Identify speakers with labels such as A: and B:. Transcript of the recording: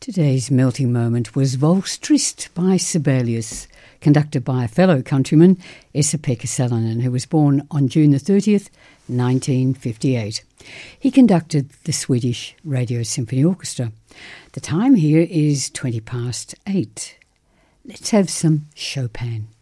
A: Today's melting moment was Valse Triste by Sibelius, conducted by a fellow countryman, Esa-Pekka Salonen, who was born on June the 30th, 1958. He conducted the Swedish Radio Symphony Orchestra. The time here is 8:20. Let's have some Chopin.